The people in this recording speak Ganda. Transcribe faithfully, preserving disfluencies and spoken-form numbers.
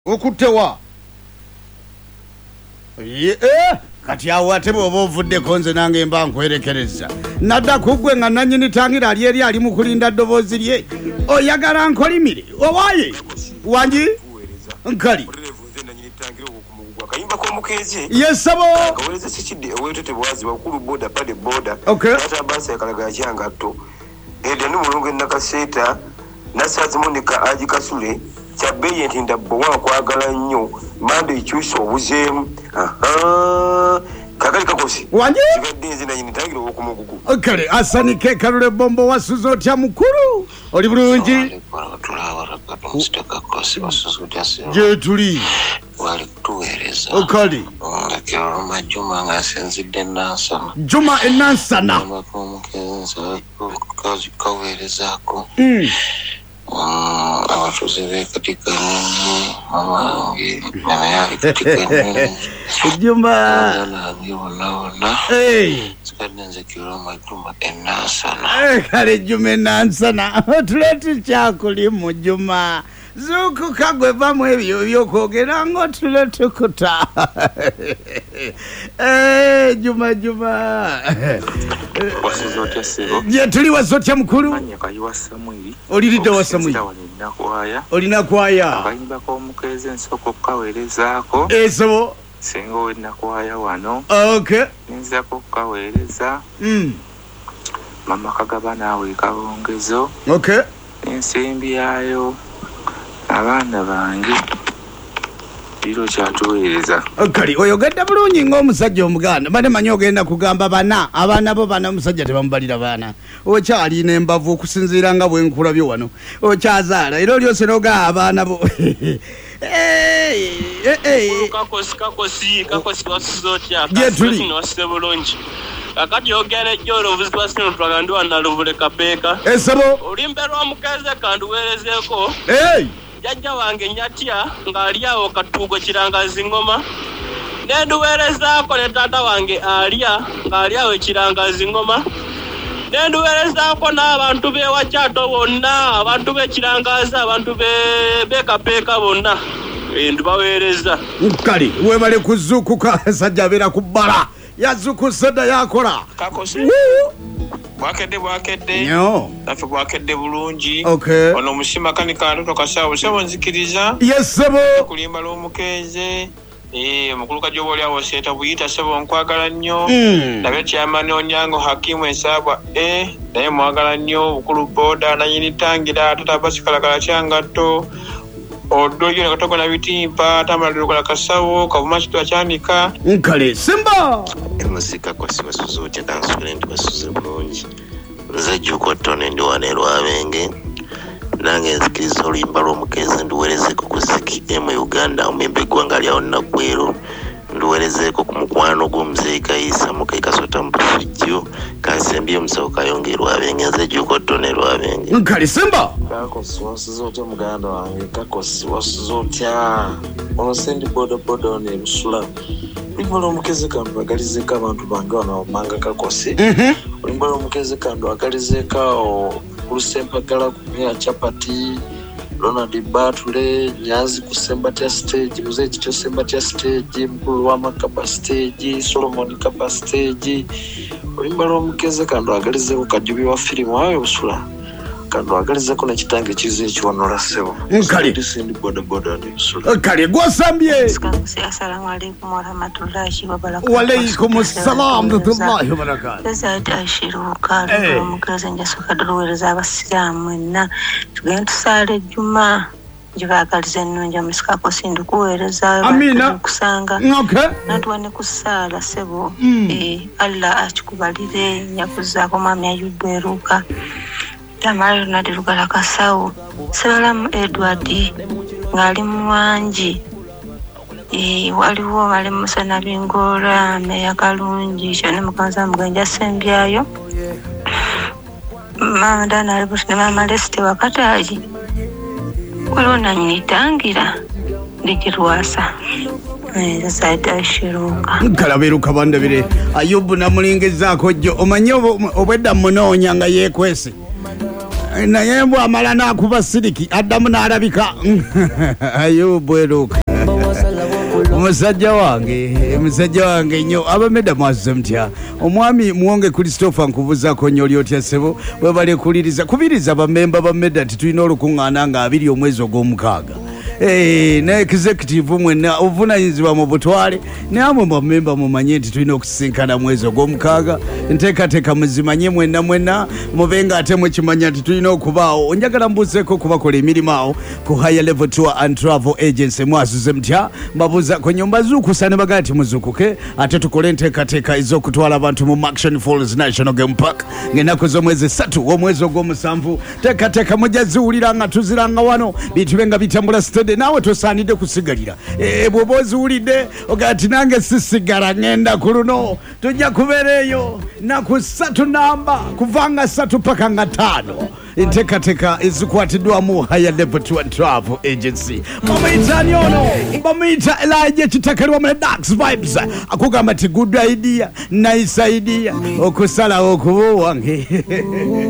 Okutewa eh kati awo ate bwoba ovuddeko nze nange mba nkwerekereza nadda kuggwe nga nanyini tangira ali eri ali mu kulinda ddoboozi lye oyagala nkolimire owaye wangi nkali kayimba komukeze yesabo kaweze sikide owetete bwazi bakulu boda pade boda okay ata basa yakalaga kyanga to ede ni mulungu nakaseta nasazi munika aji kasule chabeyi ntinda bwa kwagala nnyo mande ikyuso obuzemu aha kakali kakosi wangi sigadde na nyini tangiro okumugugu okay asanike kalule bombo wasuzo tya mukuru oli bulungi je tuli wali kutuweereza okali ngakero majuma ngasenzidde nansana juma enansana amakomukenza kazi kaweerezaako mm abatuuze beekatika nnyonyi mamange naye katika nnyonyi juma nange wonna wonna sikadde nze kiro majuma enansana kale juma enansana otuleti kyakuli mu juma zukuka gwe vamu ebyo byokwogera ng'otule tukuta juma juma wasizo otya sebo je tuli wasotya mukulu manya kayiwa Samwiri olilidde wa Samwiri nakwaya olina kwaya akayimba k'omukeze nsoko okukaweerezaako esebo singa owenakwaya wano okay nzako okukaweereza mm mama kagaba naawe kabongezo okay ensimbi yayo abaana bange biro kyatuweereza kali oyogedde bulungi ng'omusajja omuganda bane manyi ogenda kugamba bana abaana bo bana omusajja tebamubalira baana okyalina embavu okusinziira nga bwenkulabyo wano okyazaala era olyose nogaa abaana bo kakosi kakosi kakosi wasizotya Getuli wasise bulungi kakati ogere joro obuzibu asino twagandi wanalubule kapeeka esebo olimbe lw'omukeze kandi weerezeko hey jajja wange nyatya ng'ali awo katuugo kirangazi ngoma nenduweerezaako ne taata wange alya ng'ali awo ekirangazi ngoma nenduweerezaako n'abantu b'ewakyato bonna abantu b'ekirangazi abantu b'ekapeeka bonna ndubaweereza kali webale kuzuukuka sajja abeera ku bbala yazukuse dda yakola kakosi bwakedde bwakedde nyo nafe bwakedde bulungi okay ono omusima kanika atoto kasaawo sebo nzikiriza yesebo kulimba lw'omukeze eh omukulu kajoba oli awo seeta buyita sebo nkwagala nnyo nabe kyamani onyango hakimu ensabwa eh naye mwagala nnyo obukulu boda nanyini tangira tatabasikala kyangatto odoyo nakatogo na bitimpa tamalirukala kasawo kavuma kitu akyanika nkale simba emusika kwasi basuze otya kansule ndi basuze bulungi nze jjuko ttone ndi waneerwa abenge nange nzikiriza oluyimba lw'omukeze nduweerezeko ku ziki emu uganda omuyimba eggwanga lyawo naggwero nduweerezeeko ku mukwano gw'omuzeeyi kayisa mukayi kasota mu bufujjo kansembye omusawo kayongerwa abenge nze jjuko ttone lwabenge nkale simba kakosi wasuze otya muganda wange kakosi wasuze otya ono sendi boda boda ono ebusula oluyimba lw'omukeze kandu agalizeeko abantu bange wano manga kakosi oluyimba lw'omukeze kandu agalizeeko kulusempagala kumira chapati Ronald Batule nyazi kusembatya stage muze kityo sembatya stage mkulu wa makapa stage Solomon kapa stage oluyimba lw'omukeze kandu agalizeeko kajubi wa firimu awe busula kandu agalizeko nekitange kize ekiwonola sebo nkali disindi boda boda ndi busula nkali gwasambye assalamu alaikum warahmatullahi wabarakatuh wa alaikum assalam warahmatullahi wabarakatuh zaidi ashiruka omukeze njasuka duweereza abasiraamu mwenna tugenda tusaala ejjuma gibagaliza ennungi musikako sindu kuweerezaayo amina kusanga okay natuwa ne kusaala sebo eh Allah akikubalire nyakuzaako mami ayubweruka Tamari nadirugala kasawo Salamu Edward ngali muwanji eh waliwo mali musana bingora meya kalungi cyane mukanza muganja sembyayo mama dana alibushne mama leste wakataji walona nyitangira ndikirwasa eh zaida shiruka kalaberuka bandabire ayubu namulingezaako jjo omanyo obwedda munoonya nga yekwese naye mbw amala n'akuba siriki addamu n'alabika ayubweruka musajja wange musajja wange nnyo abameda mwazuze mutya omwami muwonge Christopher nkubuzako nnyo lyotya ssebo bwe balekuliriza kubiriza bamemba bameda titulina olukuŋŋaana nga abiri omwezi ogw'omukaaga Eh, na executive mwenna ovunanyizibwa mu butwale namwe bamemba mumanye nti tulina okusisinkana mwezi ogw'omukaaga nteekateeka muzimanye mwenna mwenna mubenga ate mwekimanya nti tulina okubaawo njagala mbuuzeeko kubakola emirimu awo ku higher level tour and travel agency mwasuze mutya mbabuuza kwenye mbazuukusa ne bagala nti muzuukuke ate tukole enteekateeka ez'okutwala abantu mu Action Falls National Game Park ng'ennaku z'omwezi ssatu omwezi ogw'omusanvu teekateeka mujja ziwulira nga tuziranga wano bitube nga bitambula stade nawe tosaanidde kusigalira bw'oba oziwulidde ogati nange sisigala ngenda ku luno tujja kubeera eyo naku ssatu namba kuvanga ssatu paka nga ttaano enteekateeka ezikwatiddwamu higher level tour and travel agency bamuyitani ono bamuyita Elijah Kitakalwa mu Dax Vibes akugamba ti good idea nice idea okusalawo okuba wange